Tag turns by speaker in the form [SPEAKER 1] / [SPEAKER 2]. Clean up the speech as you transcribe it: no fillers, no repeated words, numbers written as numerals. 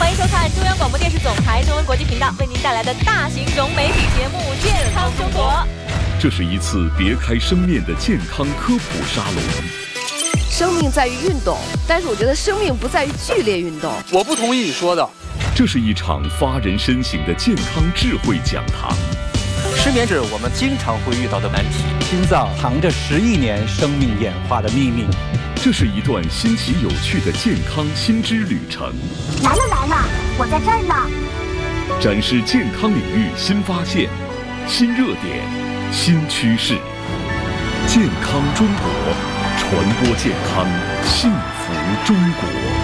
[SPEAKER 1] 欢迎收看中央广播电视总台中文国际频道为您带来的大型融媒体节目《健康生活》。
[SPEAKER 2] 这是一次别开生面的健康科普沙龙。
[SPEAKER 3] 生命在于运动，但是我觉得生命不在于剧烈运动。
[SPEAKER 4] 我不同意你说的。
[SPEAKER 2] 这是一场发人深省的健康智慧讲堂。
[SPEAKER 4] 失眠是我们经常会遇到的难题。
[SPEAKER 5] 心脏藏着10亿年生命演化的秘密。
[SPEAKER 2] 这是一段新奇有趣的健康新知旅程。
[SPEAKER 6] 来了，我在这儿呢。
[SPEAKER 2] 展示健康领域新发现、新热点、新趋势。健康中国，传播健康，幸福中国。